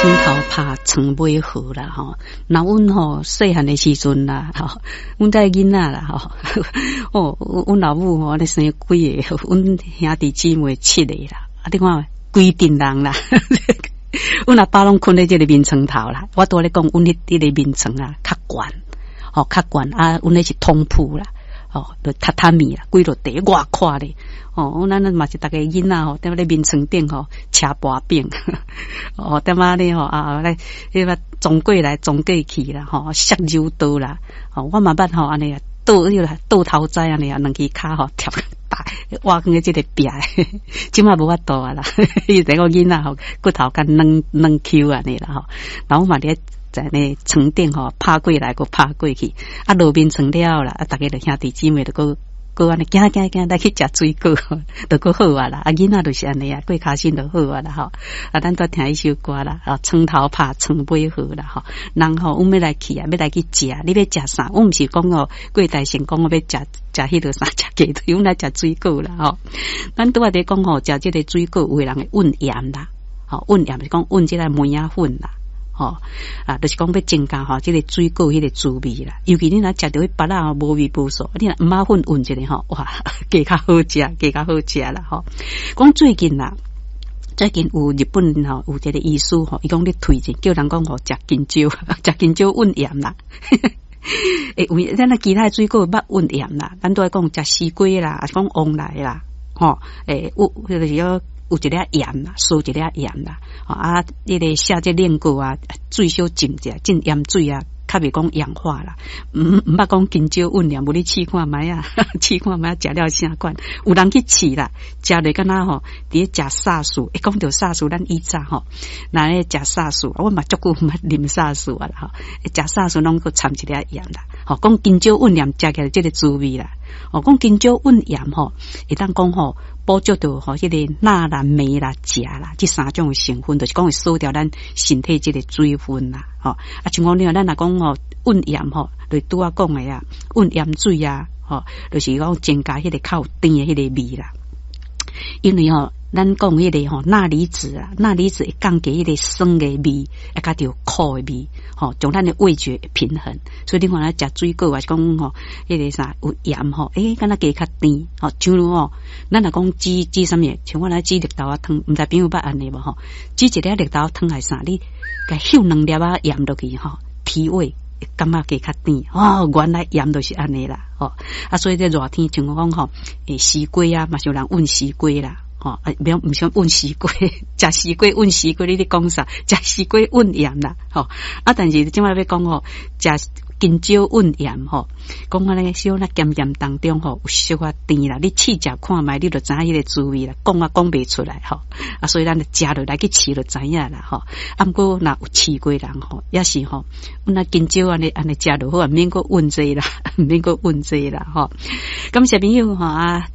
床头拍床尾和啦吼，那阮吼细汉的时阵啦吼，阮在囡仔啦吼，哦，阮老母吼咧生几个，阮兄弟姊妹7个啦，啊，你看规定人啦。阮阿爸拢困在这个眠床头啦，我拄咧讲，阮迄个眠床啊较悬，吼较悬啊，阮那是通铺啦，哦，就榻榻米啦，规落地外看咧，哦，咱嘛是逐个囡仔吼，踮咧眠床顶吼，吃薄饼，哦，踮啊咧吼啊来，迄个撞过来撞过去啦，吼，削牛刀啦，哦，我嘛捌吼安尼啊，倒头栽安尼啊，两支骹吼跳。挖起这个壁，即马无法度啊啦！伊这个囡仔吼，骨头甲软 Q 安尼啦吼，然后嘛咧在呢床顶吼拍过来，个拍过去，啊路边床了啦，啊大家就兄弟姊妹就个安尼行来去食水果，就个好啊啦！啊囡仔就是安尼啊，过骹心就好啊啦吼！啊咱都听一首歌啦，啊床头拍床尾和啦吼，人吼阮要来去啊，要来去食，你要食啥？我毋是讲哦，过大成讲我要食迄落啥食鸡腿，阮来食水果啦吼。咱拄仔伫讲吼，食即个水果有的人会润盐啦，吼润盐是讲润即个梅仔粉啦。吼啊，就是讲要增加吼，即个水果迄个滋味啦。尤其你若食到迄巴拉吼无味无素，你若马粉混一个吼，哇，加较好食啦吼。讲最近有日本吼有一个医师吼，伊讲咧推荐叫人讲吼食香蕉，食香蕉混盐啦。诶，咱其他水果捌混盐啦，咱都爱讲食西瓜啦，啊讲旺来啦，吼，迄个是要。有一粒盐啦，输一粒盐啦，啊，迄个下这炼过啊，最少浸者，浸盐水啊，较袂讲氧化啦。毋捌讲香蕉混盐，无你试看觅啊，试看觅食了啥款？有人去试啦，食落敢若吼，伫咧食沙士，讲到沙士，咱以前吼，那咧食沙士，我嘛足久毋捌啉沙士啊啦，吼，食沙士拢个掺一粒盐啦，吼，讲香蕉混盐食起来即个滋味啦，哦，讲香蕉混盐吼，会当讲吼。补足到吼，迄个钠啦、镁啦、钾啦，这3种成分，就是讲会锁掉咱身体这个水分啦，吼。啊，像讲你咱若讲吼，混盐吼，就拄啊讲的啊，混盐水啊，吼，就是讲增加迄个较有甜的迄个味啦。因为吼，咱讲迄个吼钠离子啊，钠离子会降低迄个酸的味，会加条苦的味，吼，将咱的味觉平衡。所以你看咱食水果啊，是讲吼，迄个啥有盐吼，敢若加较甜，吼，像如吼，咱若讲煮啥物，像我来煮绿豆仔汤，毋知朋友捌安尼无吼？煮一粒绿豆仔汤还是啥？你甲秀2粒仔盐落去吼，提味。感觉加较甜哦，原来盐就是安尼啦，哦啊，所以在热天像我讲吼，西瓜啊，嘛有人温西瓜啦，哦啊，唔想温西瓜，食西瓜温西瓜，你讲啥？食西瓜温盐啦，吼啊，但是即摆要讲吼，食香蕉温盐吼，讲安尼小那咸咸当中吼有小可甜啦，你试食看觅，你就知影迄个滋味啦，讲袂出来吼啊，所以咱就食落来去试就知影啦吼。啊，不过若有试过人吼，也是吼，阮那香蕉安尼食就好，免个温济啦，免个温济啦吼。感谢朋友吼啊。